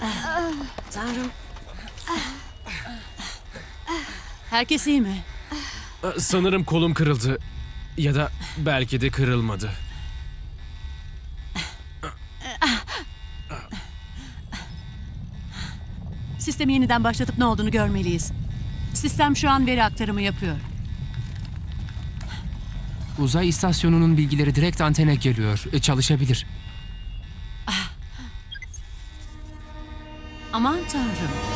Tanrım. Herkes iyi mi? Sanırım kolum kırıldı. Ya da belki de kırılmadı. Sistemi yeniden başlatıp ne olduğunu görmeliyiz. Sistem şu an veri aktarımı yapıyor. Uzay istasyonunun bilgileri direkt antene geliyor. Çalışabilir. Aman Tanrım.